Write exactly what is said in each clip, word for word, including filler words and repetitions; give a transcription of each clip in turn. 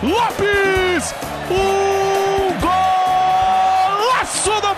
Lopes! Um golaço do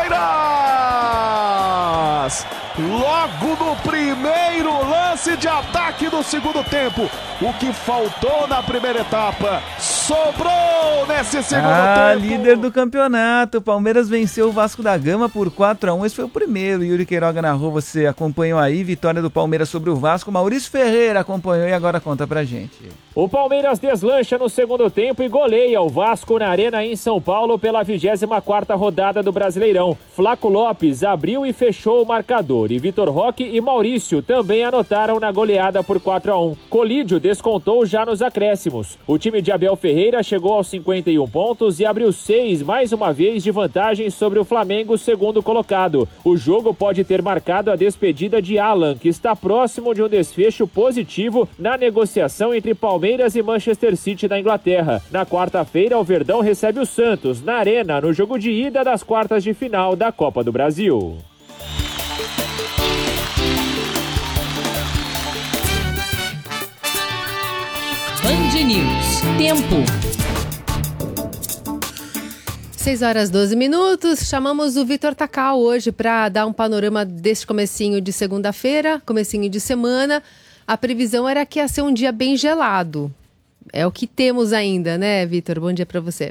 Palmeiras! Logo no primeiro lance de ataque do segundo tempo. O que faltou na primeira etapa sobrou nesse segundo ah, tempo. Líder do campeonato. O Palmeiras venceu o Vasco da Gama por quatro a um. Esse foi o primeiro. Yuri Queiroga narrou, você acompanhou aí. Vitória do Palmeiras sobre o Vasco. Maurício Ferreira acompanhou e agora conta pra gente. O Palmeiras deslancha no segundo tempo e goleia o Vasco na Arena em São Paulo pela vigésima quarta rodada do Brasileirão. Flaco Lopes abriu e fechou o marcador. E Vitor Roque e Maurício também anotaram na goleada por quatro a um. Colídio descontou já nos acréscimos. O time de Abel Ferreira chegou aos cinquenta e um pontos e abriu seis mais uma vez de vantagem sobre o Flamengo, segundo colocado. O jogo pode ter marcado a despedida de Alan, que está próximo de um desfecho positivo na negociação entre Palmeiras e Manchester City da Inglaterra. Na quarta-feira, o Verdão recebe o Santos na Arena no jogo de ida das quartas de final da Copa do Brasil. Band News. Tempo. seis horas e doze minutos. Chamamos o Vitor Takal hoje para dar um panorama deste comecinho de segunda-feira, comecinho de semana. A previsão era que ia ser um dia bem gelado. É o que temos ainda, né, Vitor? Bom dia para você.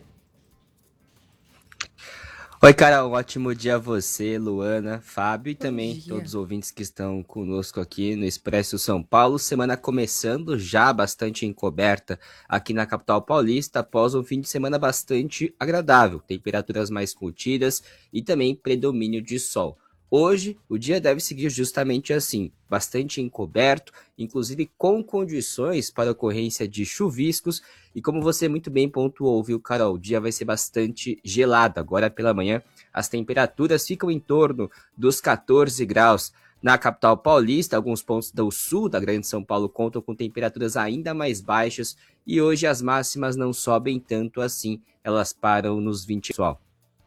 Oi, Carol, um ótimo dia a você, Luana, Fábio e também todos os ouvintes que estão conosco aqui no Expresso São Paulo. Semana começando já bastante encoberta aqui na capital paulista, após um fim de semana bastante agradável. Temperaturas mais contidas e também predomínio de sol. Hoje, o dia deve seguir justamente assim, bastante encoberto, inclusive com condições para ocorrência de chuviscos. E como você muito bem pontuou, viu, Carol, o dia vai ser bastante gelado. Agora pela manhã, as temperaturas ficam em torno dos quatorze graus. Na capital paulista, alguns pontos do sul da Grande São Paulo contam com temperaturas ainda mais baixas. E hoje as máximas não sobem tanto assim, elas param nos vinte. Pessoal.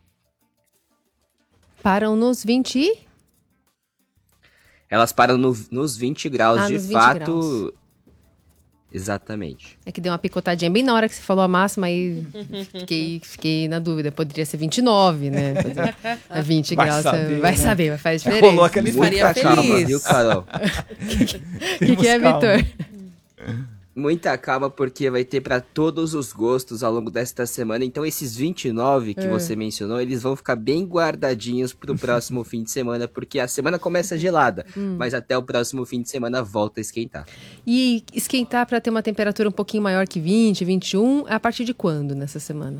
Param nos vinte? Elas param no, nos vinte graus, ah, de nos vinte fato. Graus. Exatamente. É que deu uma picotadinha bem na hora que você falou a máxima, aí fiquei, fiquei na dúvida. Poderia ser vinte e nove, né? É vinte vai graus. Saber, vai né? saber, vai fazer diferença. Rolou aquele faria calma, feliz. viu, Carol? O que, que é, Vitor? Muita calma, porque vai ter para todos os gostos ao longo desta semana. Então esses vinte e nove que é. você mencionou, eles vão ficar bem guardadinhos para o próximo fim de semana, porque a semana começa gelada, hum. mas até o próximo fim de semana volta a esquentar. E esquentar para ter uma temperatura um pouquinho maior que vinte, vinte e um, a partir de quando nessa semana?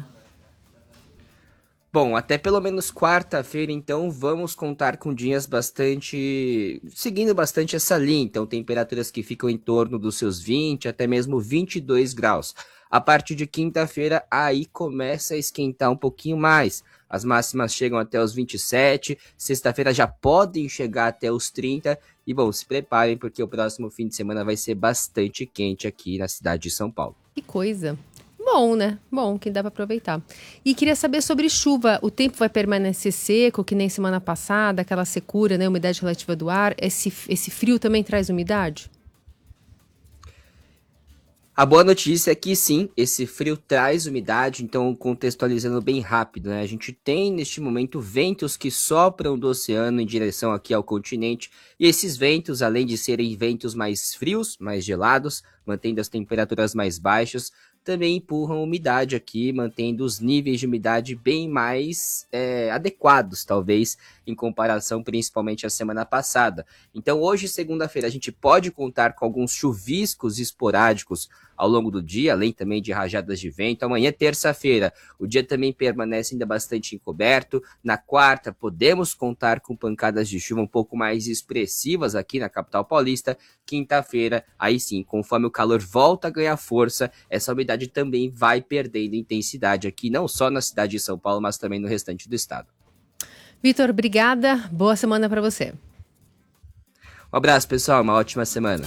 Bom, até pelo menos quarta-feira, então, vamos contar com dias bastante... seguindo bastante essa linha. Então, temperaturas que ficam em torno dos seus vinte, até mesmo vinte e dois graus. A partir de quinta-feira, aí começa a esquentar um pouquinho mais. As máximas chegam até os vinte e sete, sexta-feira já podem chegar até os trinta. E, bom, se preparem, porque o próximo fim de semana vai ser bastante quente aqui na cidade de São Paulo. Que coisa! Bom, né? Bom, que dá para aproveitar. E queria saber sobre chuva. O tempo vai permanecer seco, que nem semana passada, aquela secura, né? Umidade relativa do ar. Esse, esse frio também traz umidade? A boa notícia é que sim, esse frio traz umidade, então contextualizando bem rápido, né? A gente tem neste momento ventos que sopram do oceano em direção aqui ao continente, e esses ventos, além de serem ventos mais frios, mais gelados, mantendo as temperaturas mais baixas, também empurram umidade aqui, mantendo os níveis de umidade bem mais é, adequados, talvez, em comparação principalmente à semana passada. Então hoje, segunda-feira, a gente pode contar com alguns chuviscos esporádicos ao longo do dia, além também de rajadas de vento. Amanhã, terça-feira, o dia também permanece ainda bastante encoberto. Na quarta, podemos contar com pancadas de chuva um pouco mais expressivas aqui na capital paulista. Quinta-feira, aí sim, conforme o calor volta a ganhar força, essa umidade também vai perdendo intensidade aqui, não só na cidade de São Paulo, mas também no restante do estado. Vitor, obrigada. Boa semana para você. Um abraço, pessoal. Uma ótima semana.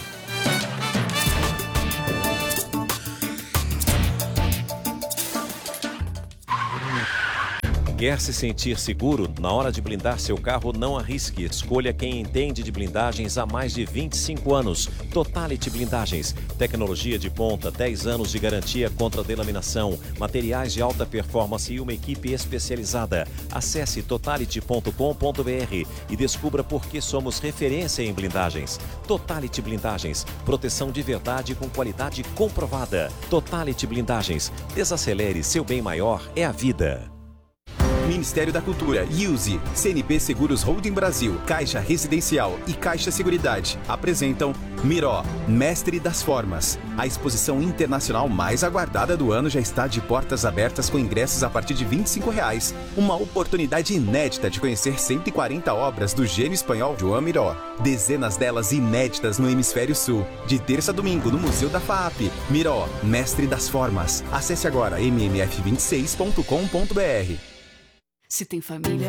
Quer se sentir seguro? Na hora de blindar seu carro, não arrisque. Escolha quem entende de blindagens há mais de vinte e cinco anos. Totality Blindagens. Tecnologia de ponta, dez anos de garantia contra delaminação, materiais de alta performance e uma equipe especializada. Acesse totality ponto com ponto br e descubra por que somos referência em blindagens. Totality Blindagens. Proteção de verdade com qualidade comprovada. Totality Blindagens. Desacelere, seu bem maior é a vida. Ministério da Cultura, I U S E, C N P Seguros Holding Brasil, Caixa Residencial e Caixa Seguridade apresentam Miró, Mestre das Formas. A exposição internacional mais aguardada do ano já está de portas abertas com ingressos a partir de vinte e cinco reais. Uma oportunidade inédita de conhecer cento e quarenta obras do gênio espanhol Joan Miró. Dezenas delas inéditas no Hemisfério Sul. De terça a domingo no Museu da FAAP. Miró, Mestre das Formas. Acesse agora m m f vinte e seis ponto com ponto br. Se tem família,